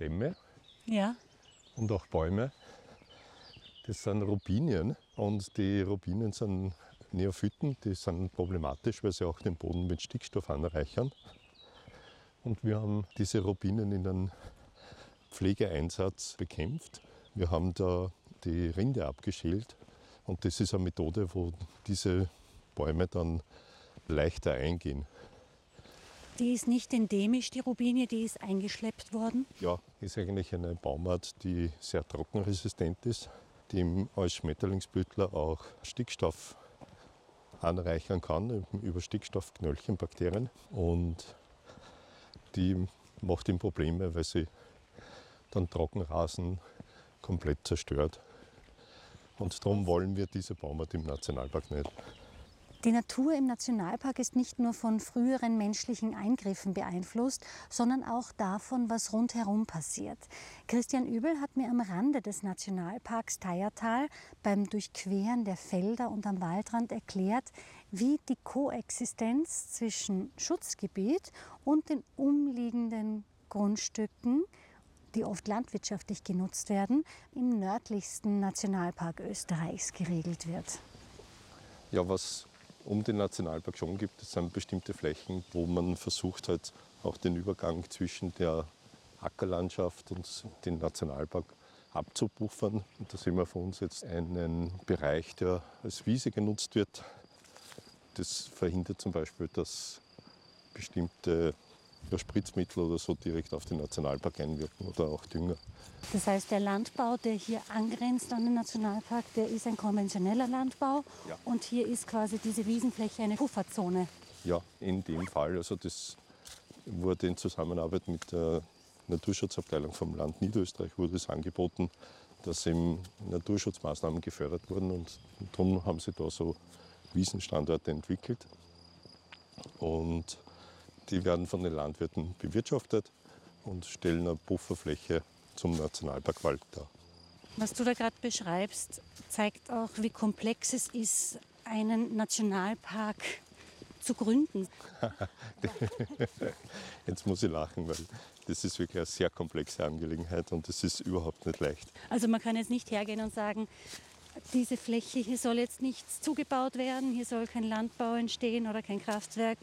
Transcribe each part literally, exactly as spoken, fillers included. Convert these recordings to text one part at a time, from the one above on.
Stämme Ja. und auch Bäume. Das sind Robinien und die Robinien sind Neophyten, die sind problematisch, weil sie auch den Boden mit Stickstoff anreichern. Und wir haben diese Robinien in einem Pflegeeinsatz bekämpft. Wir haben da die Rinde abgeschält und das ist eine Methode, wo diese Bäume dann leichter eingehen. Die ist nicht endemisch, die Robinie, die ist eingeschleppt worden. Ja, ist eigentlich eine Baumart, die sehr trockenresistent ist, die als Schmetterlingsblütler auch Stickstoff anreichern kann über Stickstoffknöllchenbakterien. Und die macht ihm Probleme, weil sie dann Trockenrasen komplett zerstört. Und darum wollen wir diese Baumart im Nationalpark nicht. Die Natur im Nationalpark ist nicht nur von früheren menschlichen Eingriffen beeinflusst, sondern auch davon, was rundherum passiert. Christian Übel hat mir am Rande des Nationalparks Thayertal beim Durchqueren der Felder und am Waldrand erklärt, wie die Koexistenz zwischen Schutzgebiet und den umliegenden Grundstücken, die oft landwirtschaftlich genutzt werden, im nördlichsten Nationalpark Österreichs geregelt wird. Ja, was um den Nationalpark schon gibt, das sind bestimmte Flächen, wo man versucht halt auch den Übergang zwischen der Ackerlandschaft und dem Nationalpark abzupuffern. Und da sehen wir von uns jetzt einen Bereich, der als Wiese genutzt wird. Das verhindert zum Beispiel, dass bestimmte ja, Spritzmittel oder so direkt auf den Nationalpark einwirken oder auch Dünger. Das heißt, der Landbau, der hier angrenzt an den Nationalpark, der ist ein konventioneller Landbau. Ja. Und hier ist quasi diese Wiesenfläche eine Pufferzone. Ja, in dem Fall. Also das wurde in Zusammenarbeit mit der Naturschutzabteilung vom Land Niederösterreich wurde es angeboten, dass eben Naturschutzmaßnahmen gefördert wurden. Und darum haben sie da so Wiesenstandorte entwickelt. Und die werden von den Landwirten bewirtschaftet und stellen eine Pufferfläche zum Nationalparkwald dar. Was du da gerade beschreibst, zeigt auch, wie komplex es ist, einen Nationalpark zu gründen. Jetzt muss ich lachen, weil das ist wirklich eine sehr komplexe Angelegenheit und das ist überhaupt nicht leicht. Also man kann jetzt nicht hergehen und sagen, diese Fläche, hier soll jetzt nichts zugebaut werden, hier soll kein Landbau entstehen oder kein Kraftwerk,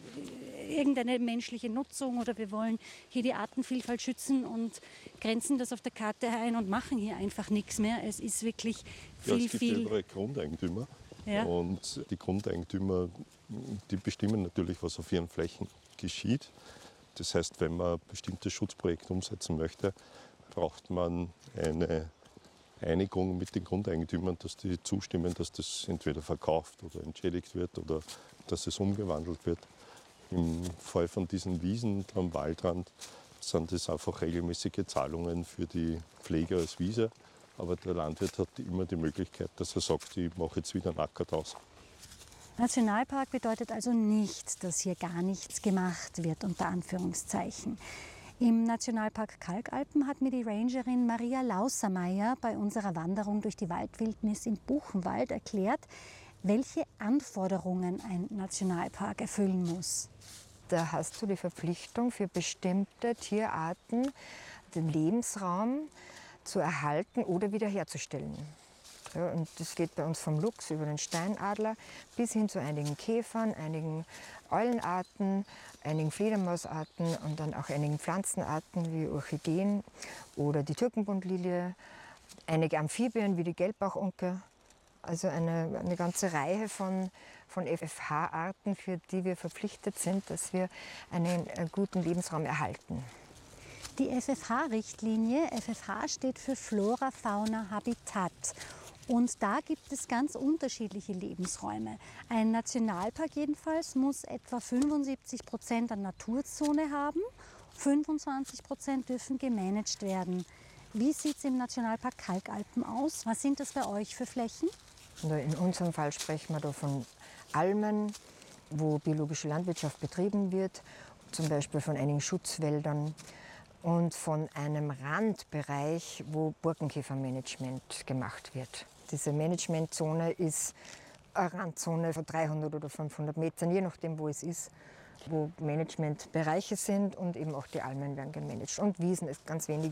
irgendeine menschliche Nutzung oder wir wollen hier die Artenvielfalt schützen und grenzen das auf der Karte ein und machen hier einfach nichts mehr. Es ist wirklich viel, ja, es gibt viel... überall Grundeigentümer Ja. und die Grundeigentümer, die bestimmen natürlich, was auf ihren Flächen geschieht. Das heißt, wenn man ein bestimmtes Schutzprojekt umsetzen möchte, braucht man eine Einigung mit den Grundeigentümern, dass die zustimmen, dass das entweder verkauft oder entschädigt wird oder dass es umgewandelt wird. Im Fall von diesen Wiesen am Waldrand sind das einfach regelmäßige Zahlungen für die Pflege als Wiese. Aber der Landwirt hat immer die Möglichkeit, dass er sagt, ich mache jetzt wieder einen Acker draus. Nationalpark bedeutet also nicht, dass hier gar nichts gemacht wird, unter Anführungszeichen. Im Nationalpark Kalkalpen hat mir die Rangerin Maria Lausermeier bei unserer Wanderung durch die Waldwildnis im Buchenwald erklärt, welche Anforderungen ein Nationalpark erfüllen muss. Da hast du die Verpflichtung für bestimmte Tierarten, den Lebensraum zu erhalten oder wiederherzustellen. Ja, und das geht bei uns vom Luchs über den Steinadler bis hin zu einigen Käfern, einigen Eulenarten, einigen Fledermausarten und dann auch einigen Pflanzenarten wie Orchideen oder die Türkenbundlilie, einige Amphibien wie die Gelbbauchunke. Also eine, eine ganze Reihe von, von F F H-Arten, für die wir verpflichtet sind, dass wir einen guten Lebensraum erhalten. Die F F H-Richtlinie, F F H steht für Flora, Fauna, Habitat. Und da gibt es ganz unterschiedliche Lebensräume. Ein Nationalpark jedenfalls muss etwa fünfundsiebzig Prozent an Naturzone haben, fünfundzwanzig Prozent dürfen gemanagt werden. Wie sieht es im Nationalpark Kalkalpen aus? Was sind das bei euch für Flächen? In unserem Fall sprechen wir da von Almen, wo biologische Landwirtschaft betrieben wird, zum Beispiel von einigen Schutzwäldern und von einem Randbereich, wo Borkenkäfermanagement gemacht wird. Diese Managementzone ist eine Randzone von dreihundert oder fünfhundert Metern, je nachdem, wo es ist, wo Managementbereiche sind und eben auch die Almen werden gemanagt. Und Wiesen ist ganz wenige